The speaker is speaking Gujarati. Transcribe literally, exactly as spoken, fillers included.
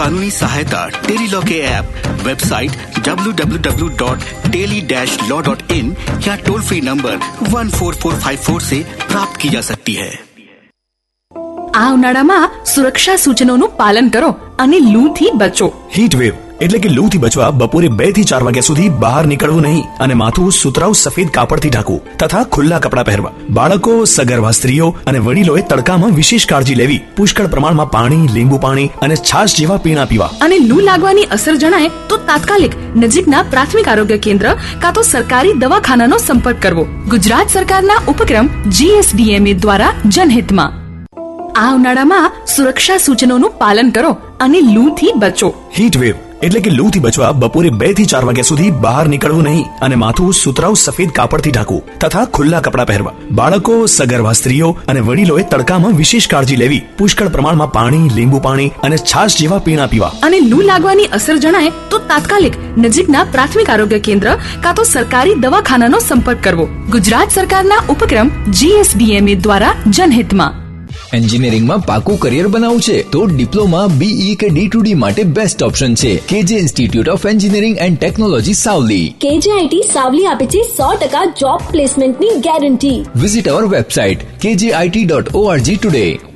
कानूनी सहायता टेली लॉ के app, website W W W dot tele dash law dot in या toll free number one four four five four से प्राप्त की जा सकती है। આ ઉનાળામાં સુરક્ષા સૂચનોનું પાલન કરો અને લૂથી બચો। હીટ વેવ એટલે કે લૂથી બચવા બપોરે બે થી ચાર વાગ્યા સુધી બહાર નીકળવું નહીં અને માથું સુતરાઉ સફેદ કાપડથી ઢાંકવું તથા ખુલ્લા કપડાં પહેરવા। બાળકો, સગર્ભા સ્ત્રીઓ અને વડીલોએ તડકામાં વિશેષ કાળજી લેવી। પુષ્કળ પ્રમાણમાં પાણી, લીંબુ પાણી અને છાશ જેવા પીણા પીવા। અને લૂ લાગવાની અસર જણાય તો તાત્કાલિક નજીકના પ્રાથમિક આરોગ્ય કેન્દ્ર કાં તો સરકારી દવાખાનાનો સંપર્ક કરવો। ગુજરાત સરકારના ઉપક્રમ જીએસડીએમએ દ્વારા જનહિતમાં। આ ઉનાળામાં સુરક્ષા સૂચનોનું પાલન કરો અને લૂથી બચો। હીટ વેવ એટલે કે લૂથી બચવા બપોરે બે થી ચાર વાગ્યા સુધી બહાર નીકળવું નહીં અને માથું સુતરાઉ સફેદ કાપડથી ઢાંકવું તથા ખુલ્લા કપડાં પહેરવા। બાળકો, સગર્ભા સ્ત્રીઓ અને વડીલોએ તડકામાં વિશેષ કાળજી લેવી। પુષ્કળ પ્રમાણમાં પાણી, લીંબુ પાણી અને છાશ જેવા પીણા પીવા। અને લૂ લાગવાની અસર જણાય તો તાત્કાલિક નજીકના પ્રાથમિક આરોગ્ય કેન્દ્ર કાં તો સરકારી દવાખાનાનો સંપર્ક કરવો। ગુજરાત સરકારના ઉપક્રમ જીએસડીએમએ દ્વારા જનહિતમાં। એન્જિનિયરિંગમાં પાકું કરિયર બનાવવું છે તો ડિપ્લોમા, બીઈ કે ડી ટુ ડી માટે બેસ્ટ ઓપ્શન છે કેજે institute of engineering and technology Savli. કેજેઆઈટી Savli આપે છે સો ટકા જોબ પ્લેસમેન્ટની ગેરંટી। વિઝિટ અવર વેબસાઇટ કે જે I T dot O R G today.